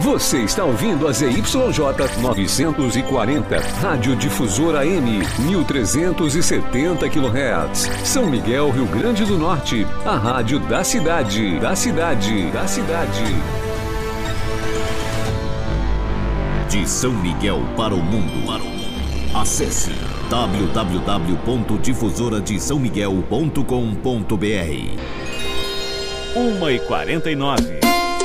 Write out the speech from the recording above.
Você está ouvindo a ZYJ 940, Rádio Difusora AM, 1370 kHz. São Miguel, Rio Grande do Norte, a rádio da cidade. De São Miguel para o mundo. Acesse www.difusoradesaomiguel.com.br. 1h49.